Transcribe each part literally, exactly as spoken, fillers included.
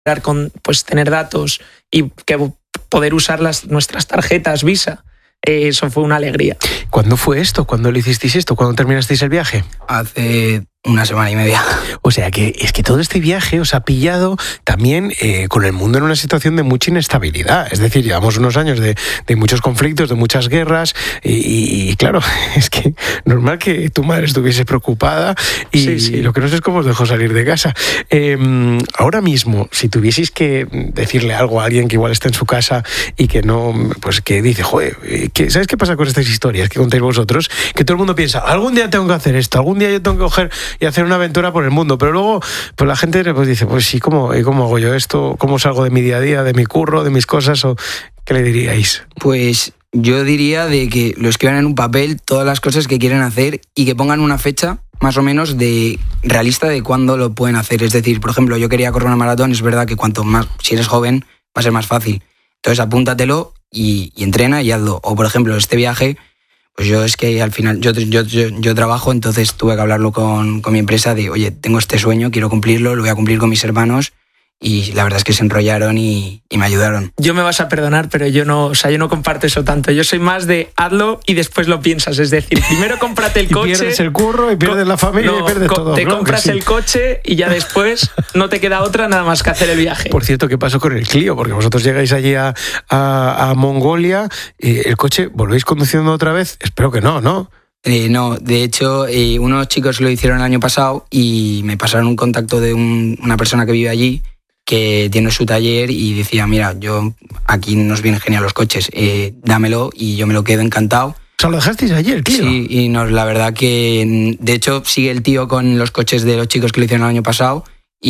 con pues tener datos y que poder usar las, nuestras tarjetas Visa. Eh, eso fue una alegría. ¿Cuándo fue esto? ¿Cuándo lo hicisteis esto? ¿Cuándo terminasteis el viaje? Hace una semana y media. O sea que es que todo este viaje os ha pillado también eh, con el mundo en una situación de mucha inestabilidad. Es decir, llevamos unos años de, de muchos conflictos, de muchas guerras y, y, y claro, es que normal que tu madre estuviese preocupada y, sí, sí. y lo que no sé es cómo os dejó salir de casa. Eh, ahora mismo, si tuvieseis que decirle algo a alguien que igual está en su casa y que no, pues que dice, joder, que, ¿sabes qué pasa con estas historias que contáis vosotros? Que todo el mundo piensa, algún día tengo que hacer esto, algún día yo tengo que coger y hacer una aventura por el mundo, pero luego pues la gente pues dice, pues sí, ¿cómo, ¿cómo hago yo esto? ¿Cómo salgo de mi día a día, de mi curro, de mis cosas? ¿O qué le diríais? Pues yo diría de que lo escriban en un papel todas las cosas que quieren hacer y que pongan una fecha más o menos de realista de cuándo lo pueden hacer. Es decir, por ejemplo, yo quería correr una maratón, es verdad que cuanto más, si eres joven, va a ser más fácil. Entonces apúntatelo y, y entrena y hazlo. O por ejemplo, este viaje, pues yo es que al final, yo, yo, yo, yo trabajo, entonces tuve que hablarlo con, con mi empresa de, oye, tengo este sueño, quiero cumplirlo, lo voy a cumplir con mis hermanos. Y la verdad es que se enrollaron y, y me ayudaron. Yo me vas a perdonar, pero yo no, o sea, yo no comparto eso tanto. Yo soy más de hazlo y después lo piensas. Es decir, primero cómprate el coche. Y pierdes el curro y pierdes la familia no, y pierdes co- todo. Te claro compras sí. el coche y ya después no te queda otra nada más que hacer el viaje. Por cierto, ¿qué pasó con el Clio? Porque vosotros llegáis allí a, a, a Mongolia y el coche, ¿volvéis conduciendo otra vez? Espero que no, ¿no? Eh, no, de hecho, eh, unos chicos lo hicieron el año pasado y me pasaron un contacto de un, una persona que vive allí que tiene su taller y decía, mira, yo aquí nos vienen genial los coches, eh, dámelo y yo me lo quedo encantado. O sea, ¿lo dejasteis allí el Clio? Sí, y nos, la verdad que, de hecho, sigue el tío con los coches de los chicos que lo hicieron el año pasado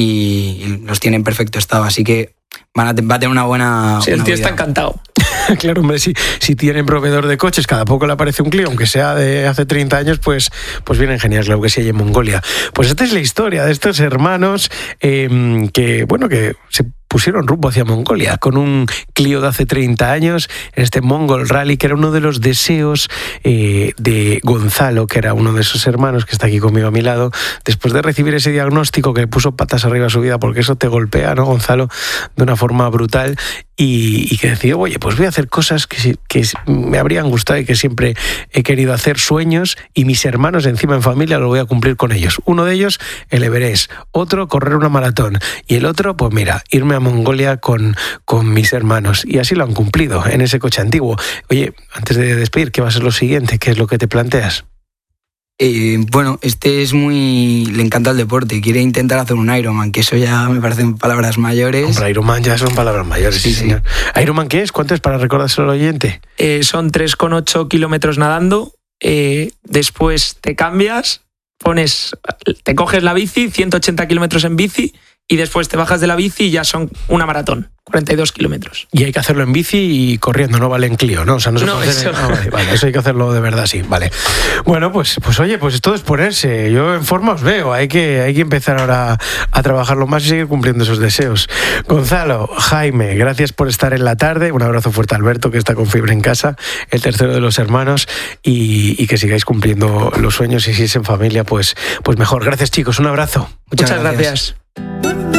y los tiene en perfecto estado, así que van a, va a tener una buena... Sí, el tío vida. está encantado. Claro, hombre, si, si tienen proveedor de coches, cada poco le aparece un Clio, aunque sea de hace treinta años, pues, pues vienen genial, claro que sí, en Mongolia. Pues esta es la historia de estos hermanos eh, que, bueno, que se pusieron rumbo hacia Mongolia con un Clio de hace treinta años en este Mongol Rally, que era uno de los deseos eh, de Gonzalo, que era uno de esos hermanos que está aquí conmigo a mi lado, después de recibir ese diagnóstico que le puso patas arriba a su vida, porque eso te golpea, ¿no, Gonzalo? De una forma brutal, y, y que decidió, oye, pues voy a hacer cosas que, que me habrían gustado y que siempre he querido hacer, sueños, y mis hermanos encima en familia lo voy a cumplir con ellos. Uno de ellos, el Everest, otro, correr una maratón, y el otro, pues mira, irme a Mongolia con, con mis hermanos, y así lo han cumplido en ese coche antiguo. Oye, antes de despedir, ¿qué va a ser lo siguiente? ¿Qué es lo que te planteas? Eh, bueno, este es muy... le encanta el deporte, quiere intentar hacer un Ironman, que eso ya me parecen palabras mayores. Hombre, Ironman ya son palabras mayores, sí, sí señor. Sí. ¿Ironman qué es? ¿Cuánto es para recordárselo al oyente? Eh, son tres coma ocho kilómetros nadando, eh, después te cambias, pones, te coges la bici, ciento ochenta kilómetros en bici, y después te bajas de la bici y ya son una maratón, cuarenta y dos kilómetros. Y hay que hacerlo en bici y corriendo, no vale en Clio, ¿no? O sea, no se no, puede hacer... eso... En... Ah, vale, vale, eso hay que hacerlo de verdad, sí, vale. Bueno, pues, pues oye, pues todo es ponerse. Yo en forma os veo, hay que, hay que empezar ahora a trabajarlo más y seguir cumpliendo esos deseos. Gonzalo, Jaime, gracias por estar en la tarde. Un abrazo fuerte a Alberto, que está con fiebre en casa, el tercero de los hermanos, y, y que sigáis cumpliendo los sueños, y si es en familia, pues, pues mejor. Gracias, chicos, un abrazo. Muchas, Muchas gracias. gracias.